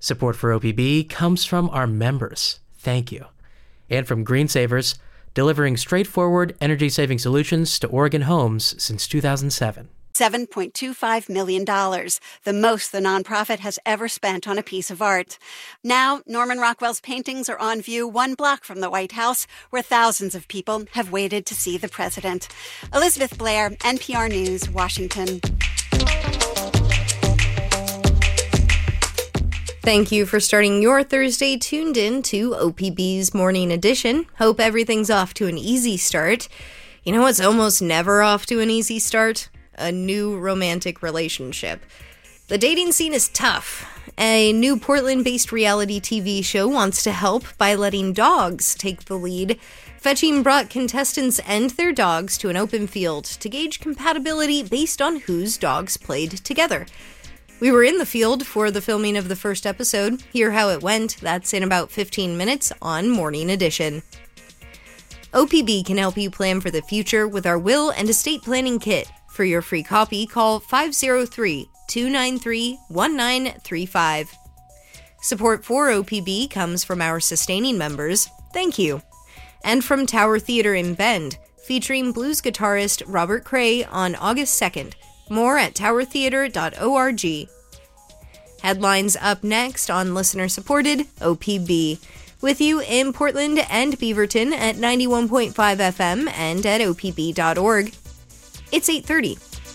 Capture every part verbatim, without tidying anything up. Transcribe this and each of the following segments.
Support for O P B comes from our members. Thank you. And from Green Savers, delivering straightforward energy-saving solutions to Oregon homes since two thousand seven. seven point two five million dollars, the most the nonprofit has ever spent on a piece of art. Now, Norman Rockwell's paintings are on view one block from the White House, where thousands of people have waited to see the president. Elizabeth Blair, N P R News, Washington. Thank you for starting your Thursday tuned in to O P B's Morning Edition. Hope everything's off to an easy start. You know what's almost never off to an easy start? A new romantic relationship. The dating scene is tough. A new Portland-based reality T V show wants to help by letting dogs take the lead. Fetching brought contestants and their dogs to an open field to gauge compatibility based on whose dogs played together. We were in the field for the filming of the first episode. Hear how it went. That's in about fifteen minutes on Morning Edition. O P B can help you plan for the future with our Will and Estate Planning Kit. For your free copy, call five oh three, two nine three, one nine three five. Support for O P B comes from our sustaining members. Thank you. And from Tower Theater in Bend, featuring blues guitarist Robert Cray on August second. More at tower theater dot org. Headlines up next on listener-supported O P B. With you in Portland and Beaverton at ninety-one point five F M and at O P B dot org. It's eight thirty.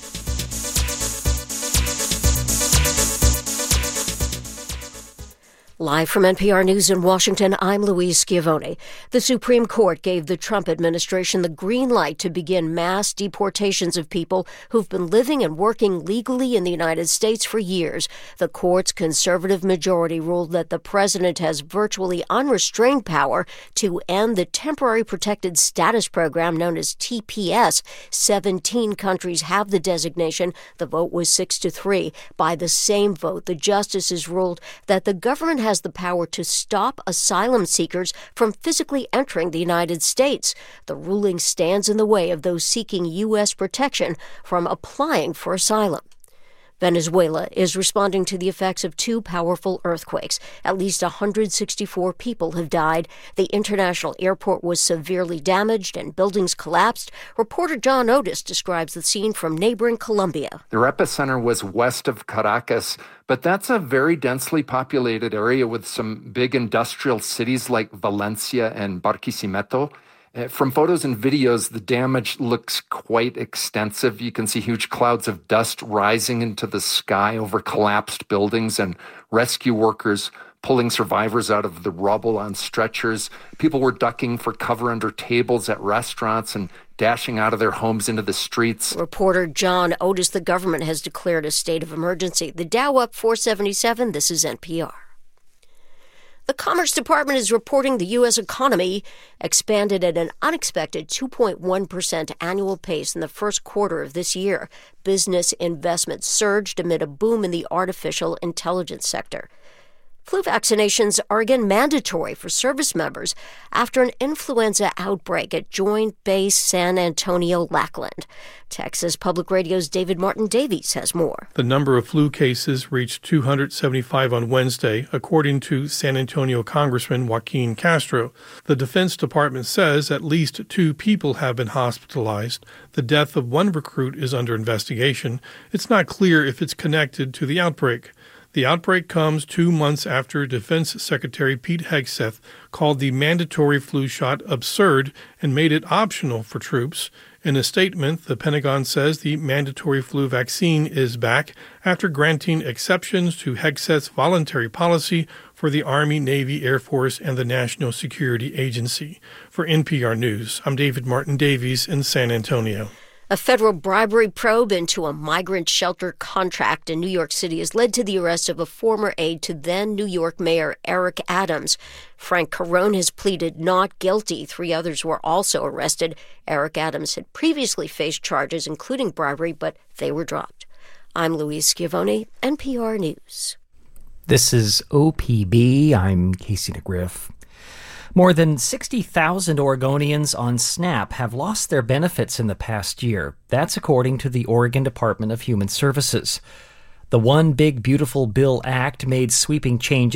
Live from N P R News in Washington, I'm Louise Schiavone. The Supreme Court gave the Trump administration the green light to begin mass deportations of people who've been living and working legally in the United States for years. The court's conservative majority ruled that the president has virtually unrestrained power to end the Temporary Protected Status Program known as T P S. Seventeen countries have the designation. The vote was six to three. By the same vote, the justices ruled that the government has the power to stop asylum seekers from physically entering the United States. The ruling stands in the way of those seeking U S protection from applying for asylum. Venezuela is responding to the effects of two powerful earthquakes. At least one hundred sixty-four people have died. The international airport was severely damaged and buildings collapsed. Reporter John Otis describes the scene from neighboring Colombia. The epicenter was west of Caracas, but that's a very densely populated area with some big industrial cities like Valencia and Barquisimeto. From photos and videos, the damage looks quite extensive. You can see huge clouds of dust rising into the sky over collapsed buildings and rescue workers pulling survivors out of the rubble on stretchers. People were ducking for cover under tables at restaurants and dashing out of their homes into the streets. Reporter John Otis, the government has declared a state of emergency. The Dow up four seventy-seven. This is N P R. The Commerce Department is reporting the U S economy expanded at an unexpected two point one percent annual pace in the first quarter of this year. Business investment surged amid a boom in the artificial intelligence sector. Flu vaccinations are again mandatory for service members after an influenza outbreak at Joint Base San Antonio Lackland. Texas Public Radio's David Martin Davies has more. The number of flu cases reached two hundred seventy-five on Wednesday, according to San Antonio Congressman Joaquin Castro. The Defense Department says at least two people have been hospitalized. The death of one recruit is under investigation. It's not clear if it's connected to the outbreak. The outbreak comes two months after Defense Secretary Pete Hegseth called the mandatory flu shot absurd and made it optional for troops. In a statement, the Pentagon says the mandatory flu vaccine is back after granting exceptions to Hegseth's voluntary policy for the Army, Navy, Air Force, and the National Security Agency. For N P R News, I'm David Martin Davies in San Antonio. A federal bribery probe into a migrant shelter contract in New York City has led to the arrest of a former aide to then New York Mayor Eric Adams. Frank Carone has pleaded not guilty. Three others were also arrested. Eric Adams had previously faced charges, including bribery, but they were dropped. I'm Louise Schiavone, N P R News. This is O P B. I'm Casey DeGriff. More than sixty thousand Oregonians on SNAP have lost their benefits in the past year. That's according to the Oregon Department of Human Services. The One Big Beautiful Bill Act made sweeping changes